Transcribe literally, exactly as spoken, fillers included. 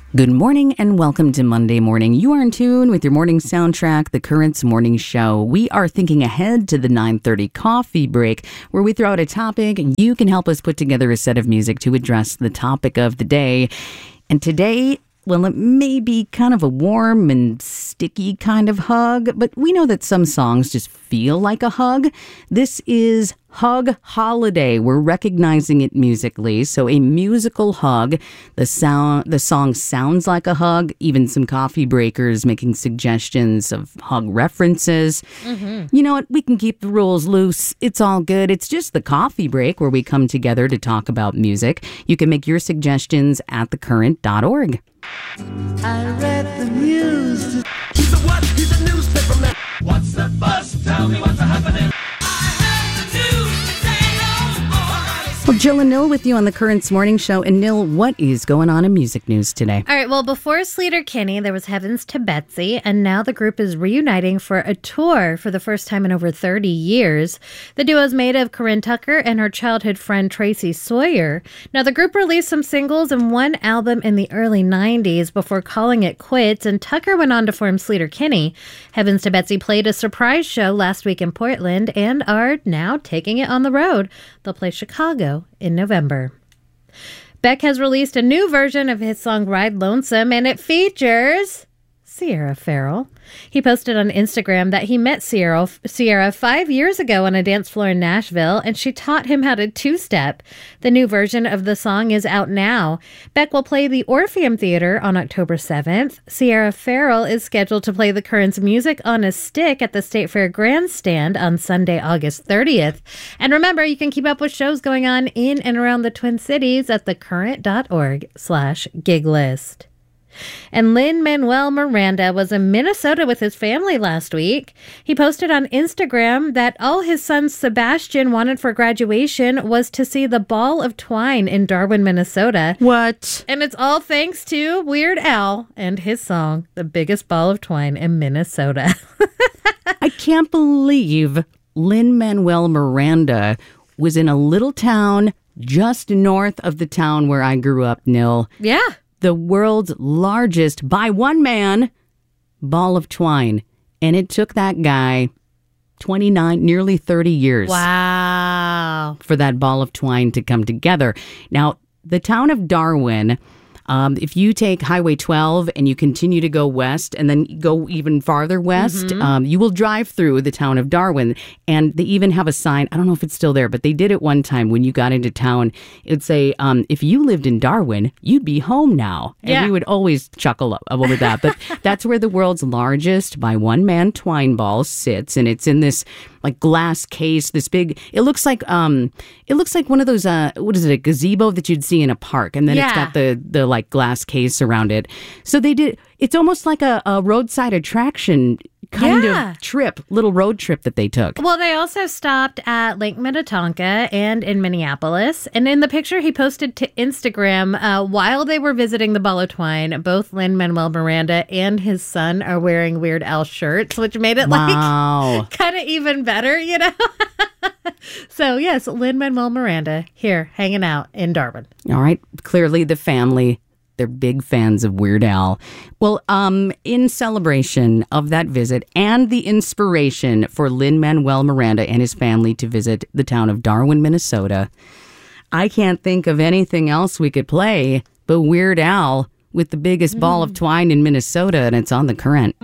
Good morning and welcome to Monday Morning. You are in tune with your morning soundtrack, The Currents Morning Show. We are thinking ahead to the nine thirty coffee break where we throw out a topic and you can help us put together a set of music to address the topic of the day. And today, well, it may be kind of a warm and sticky kind of hug, but we know that some songs just feel like a hug. This is Hug Holiday. We're recognizing it musically. So a musical hug. The sound, the song sounds like a hug. Even some coffee breakers making suggestions of hug references. Mm-hmm. You know what? We can keep the rules loose. It's all good. It's just the coffee break where we come together to talk about music. You can make your suggestions at the current dot org. I read the news. He's a what? He's a newspaper man. What's the buzz? Tell me what's happening. Well, Jill and Nil with you on the Currents Morning Show. And Nil, what is going on in music news today? All right, well, before Sleater-Kinney, there was Heavens to Betsy, and now the group is reuniting for a tour for the first time in over thirty years. The duo is made of Corinne Tucker and her childhood friend Tracy Sawyer. Now, the group released some singles and one album in the early nineties before calling it quits, and Tucker went on to form Sleater-Kinney. Heavens to Betsy played a surprise show last week in Portland and are now taking it on the road. They'll play Chicago in November. Beck has released a new version of his song Ride Lonesome, and it features Sierra Farrell. He posted on Instagram that he met Sierra, Sierra five years ago on a dance floor in Nashville, and she taught him how to two-step. The new version of the song is out now. Beck will play the Orpheum Theater on October seventh. Sierra Farrell is scheduled to play the Currents Music on a Stick at the State Fair Grandstand on Sunday, August thirtieth. And remember, you can keep up with shows going on in and around the Twin Cities at thecurrent.org slash gig list. And Lin-Manuel Miranda was in Minnesota with his family last week. He posted on Instagram that all his son Sebastian wanted for graduation was to see the Ball of Twine in Darwin, Minnesota. What? And it's all thanks to Weird Al and his song, The Biggest Ball of Twine in Minnesota. I can't believe Lin-Manuel Miranda was in a little town just north of the town where I grew up, Nil. Yeah. The world's largest, by one man, ball of twine. And it took that guy twenty-nine, nearly thirty years. Wow. For that ball of twine to come together. Now, the town of Darwin, um, if you take Highway twelve and you continue to go west and then go even farther west, mm-hmm. um, you will drive through the town of Darwin. And they even have a sign. I don't know if it's still there, but they did it one time when you got into town. It would say, um, if you lived in Darwin, you'd be home now. And yeah. we would always chuckle over that. But that's where the world's largest by one man twine ball sits. And it's in this like glass case, this big, it looks like, um, it looks like one of those, uh, what is it, a gazebo that you'd see in a park. And then yeah. it's got the, the like glass case around it. So they did, it's almost like a, a roadside attraction kind yeah. of trip, little road trip that they took. Well, they also stopped at Lake Minnetonka and in Minneapolis. And in the picture he posted to Instagram, uh, while they were visiting the Ball of Twine, both Lin-Manuel Miranda and his son are wearing Weird Al shirts, which made it wow. like kind of even better, you know? So, yes, Lin-Manuel Miranda here hanging out in Darwin. All right. Clearly the family, they're big fans of Weird Al. Well, um, in celebration of that visit and the inspiration for Lin-Manuel Miranda and his family to visit the town of Darwin, Minnesota, I can't think of anything else we could play but Weird Al with the biggest mm. ball of twine in Minnesota, and it's on The Current.